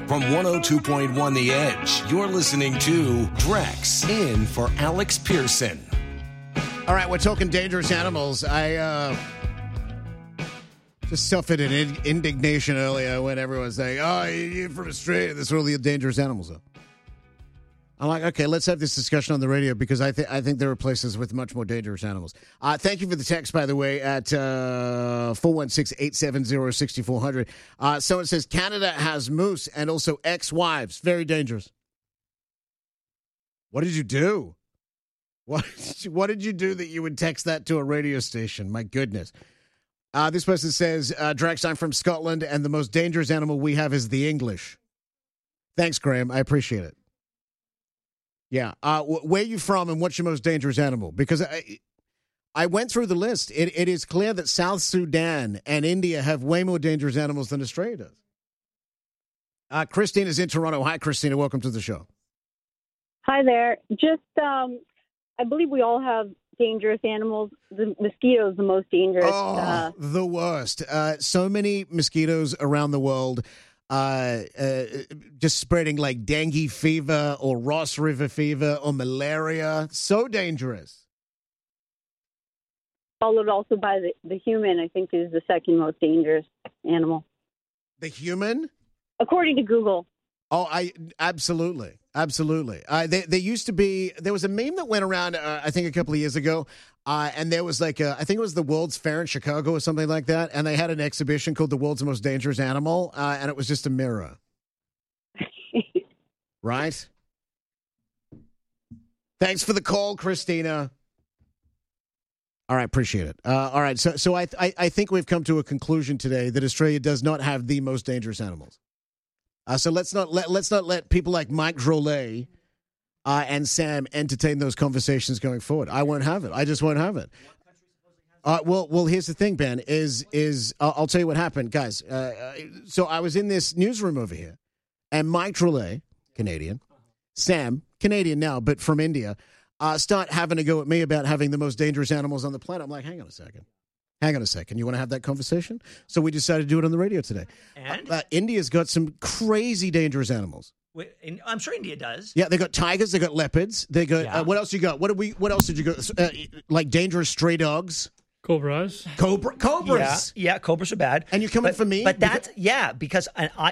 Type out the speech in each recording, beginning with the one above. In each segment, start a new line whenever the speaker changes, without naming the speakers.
From 102.1 The Edge, you're listening to Drex in for Alex Pearson.
All right, we're talking dangerous animals. I just suffered an indignation earlier when everyone was saying, oh, you're from Australia, that's where all the dangerous animals are. I'm like, okay, let's have this discussion on the radio because I think there are places with much more dangerous animals. Thank you for the text, by the way, at 416-870-6400. Someone says Canada has moose and also ex-wives. Very dangerous. What did you do? What did you do that you would text that to a radio station? My goodness. This person says, Drex, I'm from Scotland, and the most dangerous animal we have is the English. Thanks, Graham. I appreciate it. Yeah. Where are you from and what's your most dangerous animal? Because I went through the list. It is clear that South Sudan and India have way more dangerous animals than Australia does. Christine is in Toronto. Hi, Christina. Welcome to the show.
Hi there. Just, I believe we all have dangerous animals. The mosquito is the most dangerous.
Oh, the worst. So many mosquitoes around the world. Just spreading like dengue fever or Ross River fever or malaria. So dangerous.
Followed also by the human, I think, is the second most dangerous animal.
The human?
According to Google.
Oh, absolutely. Absolutely. There used to be, there was a meme that went around, I think a couple of years ago, and there was like, I think it was the World's Fair in Chicago or something like that, and they had an exhibition called The World's Most Dangerous Animal, and it was just a mirror. Right? Thanks for the call, Christina. All right, appreciate it. All right, so I think we've come to a conclusion today that Australia does not have the most dangerous animals. So let's not let people like Mike Drolet and Sam entertain those conversations going forward. I won't have it. I just won't have it. Well, here's the thing, Ben. I'll tell you what happened, guys. So I was in this newsroom over here, and Mike Drolet, Canadian, Sam, Canadian now, but from India, start having to go at me about having the most dangerous animals on the planet. I'm like, hang on a second. You want to have that conversation? So we decided to do it on the radio today.
And
India's got some crazy dangerous animals.
I'm sure India does.
Yeah, they got tigers, they got leopards, they got what else you got? What else did you got? Like dangerous stray dogs,
cobras.
Cobras.
Yeah, cobras are bad.
And you're coming for me?
But that's because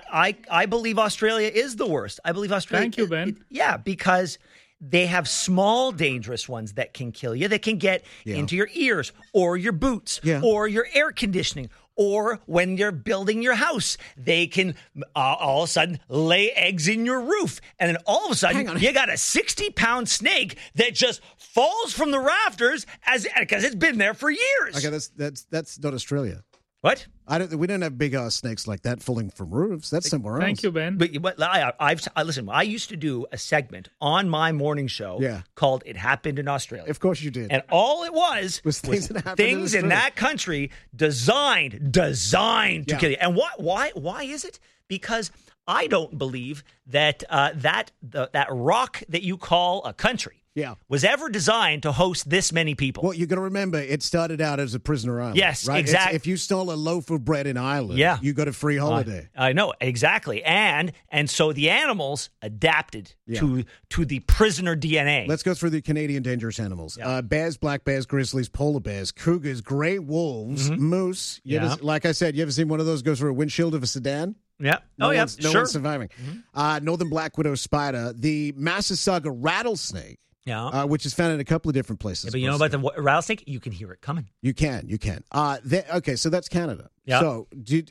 I believe Australia is the worst. I believe Australia.
Thank you, Ben.
Because they have small, dangerous ones that can kill you, that can get into your ears or your boots or your air conditioning. Or when you're building your house, they can all of a sudden lay eggs in your roof. And then all of a sudden, you got a 60-pound snake that just falls from the rafters because it's been there for years.
Okay, that's not Australia.
What?
We don't have big snakes like that falling from roofs. That's somewhere else.
Thank you, Ben.
But listen, I used to do a segment on my morning show called "It Happened in Australia."
Of course you did.
And all it was
things that happened
things in that country designed to kill you. And why is it? Because I don't believe that that rock that you call a country was ever designed to host this many people.
Well, you got to remember, it started out as a prisoner island.
Yes,
right?
exactly.
If you stole a loaf of bread in Ireland, you got a free holiday.
I know, exactly. And so the animals adapted to the prisoner DNA.
Let's go through the Canadian dangerous animals. Bears, black bears, grizzlies, polar bears, cougars, gray wolves, moose. Like I said, you ever seen one of those go through a windshield of a sedan?
Yeah.
No one's surviving. Northern black widow spider, the Massasauga rattlesnake, which is found in a couple of different places.
But you know about the rattlesnake? You can hear it coming.
You can. Okay, so that's Canada.
Yeah.
So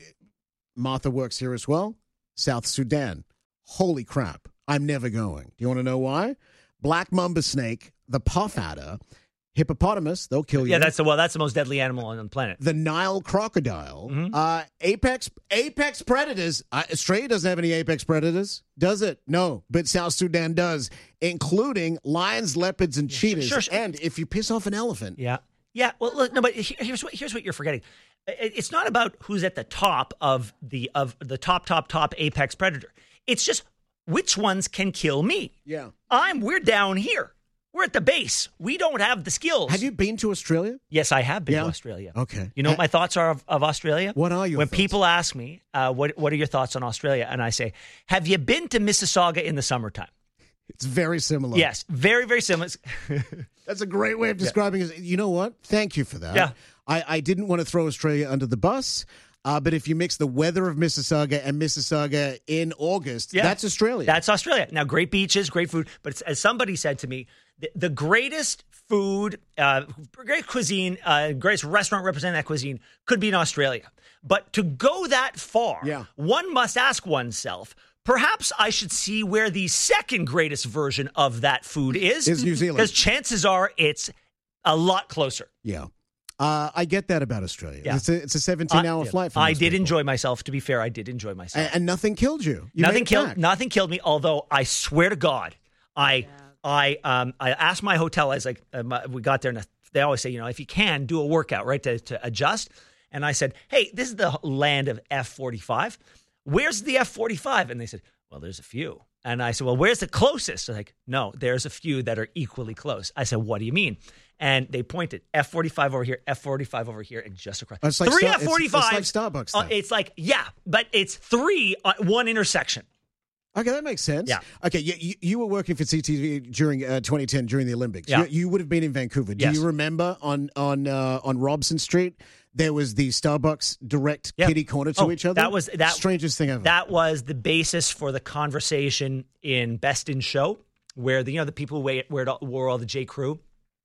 Martha works here as well. South Sudan. Holy crap. I'm never going. Do you want to know why? Black mamba snake, the puff adder, hippopotamus, they'll kill you.
Yeah, that's the most deadly animal on the planet.
The Nile crocodile, apex predators. Australia doesn't have any apex predators, does it? No, but South Sudan does, including lions, leopards, and cheetahs.
Sure.
And if you piss off an elephant,
yeah. Well, look, no, but here's what you're forgetting. It's not about who's at the top of the top apex predator. It's just which ones can kill me.
Yeah,
we're down here. We're at the base. We don't have the skills.
Have you been to Australia?
Yes, I have been to Australia.
Okay.
You know what my thoughts are of Australia?
What are your
When
thoughts?
people ask me, what are your thoughts on Australia? And I say, have you been to Mississauga in the summertime?
It's very similar.
Yes, very, very similar.
That's a great way of describing it. You know what? Thank you for that.
Yeah.
I didn't want to throw Australia under the bus, but if you mix the weather of Mississauga and Mississauga in August, that's Australia.
That's Australia. Now, great beaches, great food. But as somebody said to me, the greatest food, great cuisine, greatest restaurant representing that cuisine could be in Australia. But to go that far, one must ask oneself, perhaps I should see where the second greatest version of that food is.
Is New Zealand.
Because chances are it's a lot closer.
Yeah. I get that about Australia. Yeah. It's a 17-hour flight for
I did enjoy myself. To be fair, I did enjoy myself.
And nothing killed you.
Nothing killed me, although I swear to God, I asked my hotel, I was like, we got there, and they always say, if you can, do a workout, right, to adjust. And I said, hey, this is the land of F-45. Where's the F-45? And they said, well, there's a few. And I said, well, where's the closest? They're like, no, there's a few that are equally close. I said, what do you mean? And they pointed, F-45 over here, F-45 over here, and just across.
It's like
three F-45s.
It's like Starbucks stuff.
It's like, but it's three at one intersection.
Okay, that makes sense.
Yeah.
Okay, you were working for CTV during 2010 during the Olympics.
Yeah.
You would have been in Vancouver. Do you remember on Robson Street there was the Starbucks direct kitty corner to each other?
That was that
strangest thing ever.
That was the basis for the conversation in Best in Show, where the people who wore all the J. Crew,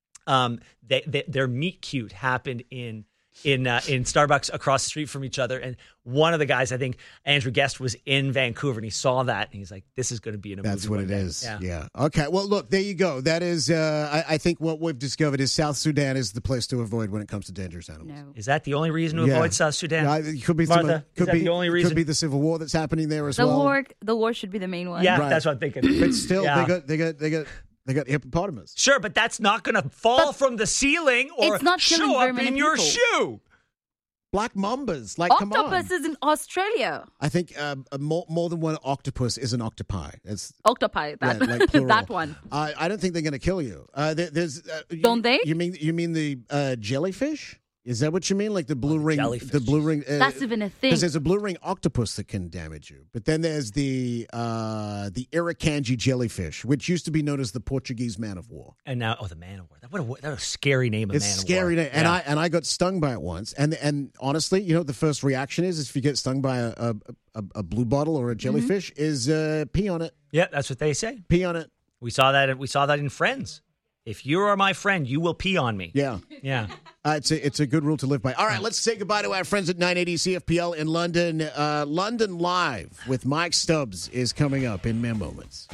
their meet cute happened in Starbucks across the street from each other. And one of the guys, I think Andrew Guest, was in Vancouver, and he saw that, and he's like, this is going to be in a movie.
That's what it is.
Yeah.
Okay. Well, look, there you go. That is, I think what we've discovered is South Sudan is the place to avoid when it comes to dangerous animals.
No.
Is that the only reason to avoid South Sudan?
It could be
Martha, is that the only reason?
Could be the civil war that's happening there as well.
The war should be the main one.
Yeah,
Right.
that's what I'm thinking.
But still, they got hippopotamus.
Sure, but that's not going to fall from the ceiling or
it's not killing
show
very
up
many
in your
people.
shoe.
Black mambas, come on.
Octopus is in Australia.
I think more than one octopus is an octopi. It's
Octopi,
plural.
that one.
I don't think they're going to kill you.
Don't they?
You mean the jellyfish? Is that what you mean? Like the blue ring?
jellyfish.
The blue ring.
That's even a thing.
Because there's a blue ring octopus that can damage you, but then there's the Irukandji jellyfish, which used to be known as the Portuguese man of war.
And now, the man of war. That was a scary name.
It's a scary name, and I got stung by it once. And honestly, the first reaction is if you get stung by a blue bottle or a jellyfish is pee on it.
Yeah, that's what they say.
Pee on it.
We saw that in Friends. If you are my friend, you will pee on me.
Yeah.
Yeah.
It's a good rule to live by. All right, let's say goodbye to our friends at 980 CFPL in London. London Live with Mike Stubbs is coming up in mere moments.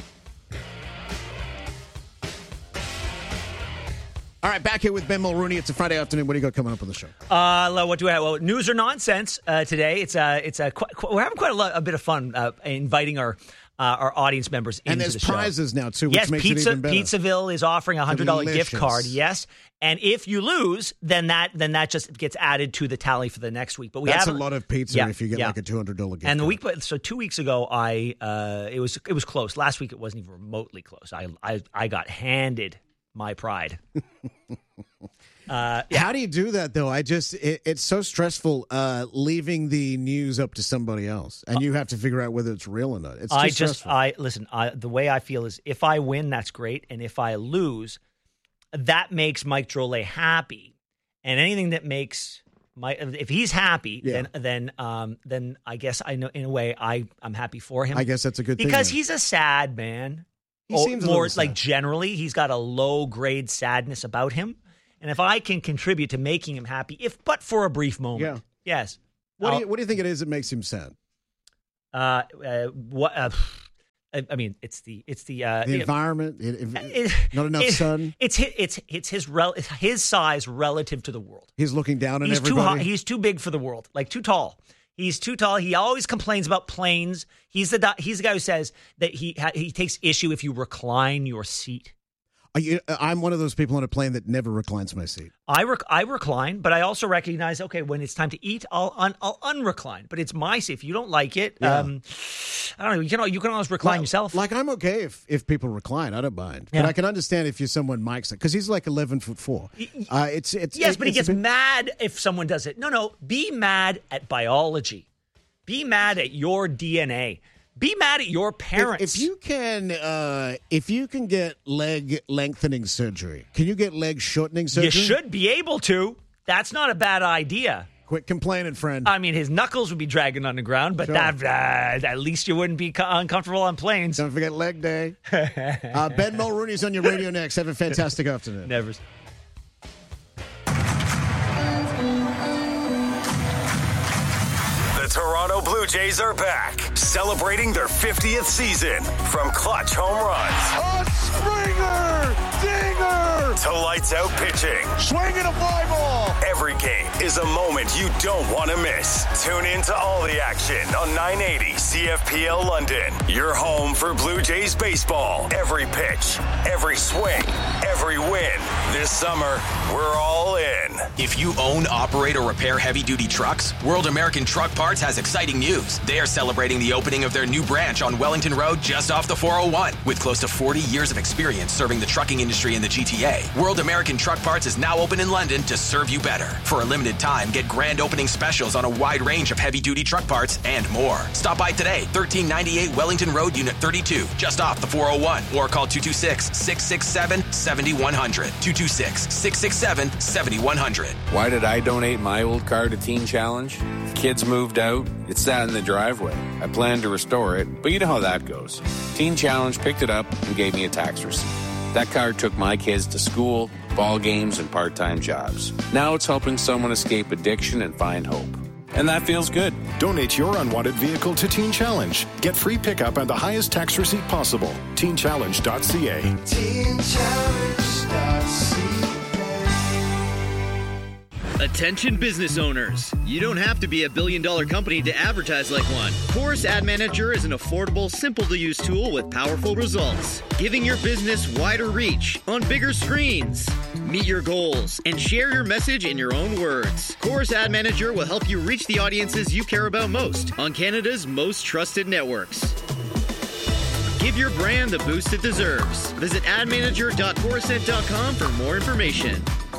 All right, back here with Ben Mulrooney. It's a Friday afternoon. What do you got coming up on the show?
What do I have? Well, news or nonsense today. We're having quite a bit of fun inviting our audience members into the show.
And there's prizes now, too, which makes it even better.
Pizzaville is offering a $100 gift card, yes. And if you lose, then that just gets added to the tally for the next week. But
that's a lot of pizza if you get like a $200 gift
and the
card.
so 2 weeks ago, it was close. Last week, it wasn't even remotely close. I got handed my pride.
How do you do that, though? It's so stressful leaving the news up to somebody else, and you have to figure out whether it's real or not. It's stressful.
The way I feel is if I win, that's great, and if I lose, that makes Mike Drolet happy, and anything that makes if he's happy, then I guess I know in a way I'm happy for him.
I guess that's a good thing
because he's a sad man.
He seems
more
sad.
Generally, he's got a low grade sadness about him. And if I can contribute to making him happy, but for a brief moment, yes.
What do you think it is that makes him sad?
It's the
environment. Not enough sun.
It's his size relative to the world.
He's looking down on everybody.
He's too big for the world. Too tall. He's too tall. He always complains about planes. He's the guy who says that he takes issue if you recline your seat.
I'm one of those people on a plane that never reclines my seat.
I recline, but I also recognize, okay, when it's time to eat, I'll unrecline. But it's my seat. If you don't like it, I don't know. You can always recline yourself.
Like I'm okay if people recline. I don't mind. But I can understand if you're someone Mike's because he's like 11'4".
But he gets mad if someone does it. No. Be mad at biology. Be mad at your DNA. Be mad at your parents.
If you can get leg lengthening surgery, can you get leg shortening surgery?
You should be able to. That's not a bad idea.
Quit complaining, friend.
I mean, his knuckles would be dragging on the ground, but at least you wouldn't be uncomfortable on planes.
Don't forget leg day. Ben Mulrooney's on your radio next. Have a fantastic afternoon.
Never.
The Toronto Blue Jays are back, celebrating their 50th season. From clutch home runs,
a Springer, dinger,
to lights out pitching,
swinging a fly ball.
Every game is a moment you don't want to miss. Tune in to all the action on 980 CFPL London. Your home for Blue Jays baseball. Every pitch, every swing, every win. This summer, we're all in.
If you own, operate, or repair heavy-duty trucks, World American Truck Parts has exciting news. They are celebrating the opening of their new branch on Wellington Road just off the 401. With close to 40 years of experience serving the trucking industry in the GTA, World American Truck Parts is now open in London to serve you better. For a limited time, get grand opening specials on a wide range of heavy-duty truck parts and more. Stop by today, 1398 Wellington Road, Unit 32, just off the 401, or call 226-667-7100. 226-667-7100.
Why did I donate my old car to Teen Challenge? Kids moved out. It sat in the driveway. I planned to restore it, but you know how that goes. Teen Challenge picked it up and gave me a tax receipt. That car took my kids to school, ball games, and part-time jobs. Now it's helping someone escape addiction and find hope. And that feels good.
Donate your unwanted vehicle to Teen Challenge. Get free pickup and the highest tax receipt possible. TeenChallenge.ca. TeenChallenge.ca.
Attention business owners. You don't have to be a billion-dollar company to advertise like one. Chorus Ad Manager is an affordable, simple-to-use tool with powerful results, giving your business wider reach on bigger screens. Meet your goals and share your message in your own words. Chorus Ad Manager will help you reach the audiences you care about most on Canada's most trusted networks. Give your brand the boost it deserves. Visit admanager.chorused.com for more information.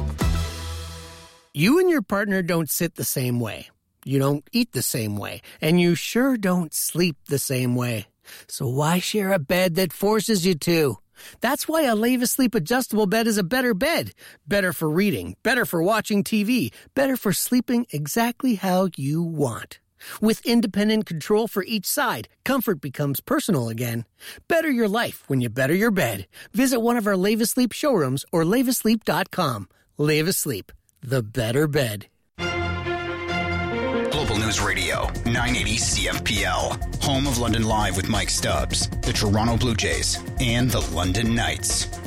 You and your partner don't sit the same way. You don't eat the same way. And you sure don't sleep the same way. So why share a bed that forces you to? That's why a Leva Sleep adjustable bed is a better bed. Better for reading, better for watching TV, better for sleeping exactly how you want. With independent control for each side, comfort becomes personal again. Better your life when you better your bed. Visit one of our Leva Sleep showrooms or levasleep.com. Leva Sleep. The better bed.
Global News Radio, 980 CFPL. Home of London Live with Mike Stubbs, the Toronto Blue Jays, and the London Knights.